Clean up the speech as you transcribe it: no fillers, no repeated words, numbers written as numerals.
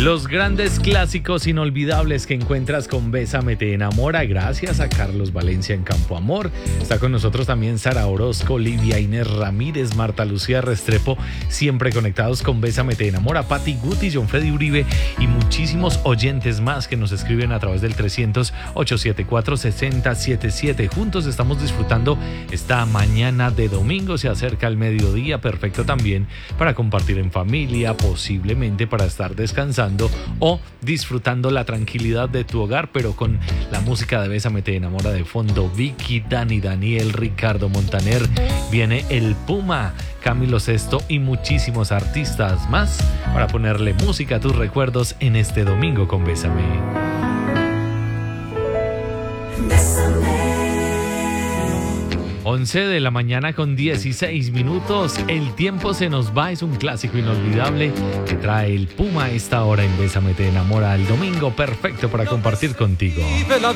Los grandes clásicos inolvidables que encuentras con Bésame te enamora, gracias a Carlos Valencia en Campo Amor. Está con nosotros también Sara Orozco, Livia Inés Ramírez, Marta Lucía Restrepo, siempre conectados con Bésame te enamora, Patti Guti, John Freddy Uribe y muchísimos oyentes más que nos escriben a través del 300-874-6077. Juntos estamos disfrutando esta mañana de domingo, se acerca el mediodía, perfecto también para compartir en familia, posiblemente para estar descansando o disfrutando la tranquilidad de tu hogar, pero con la música de Bésame te enamora de fondo. Vicky, Dani, Daniel, Ricardo Montaner, viene el Puma, Camilo Sesto y muchísimos artistas más para ponerle música a tus recuerdos en este domingo con Bésame. 11 de la mañana con 16 minutos. El tiempo se nos va, es un clásico inolvidable que trae el Puma a esta hora en Bésame te enamora, el domingo perfecto para compartir contigo.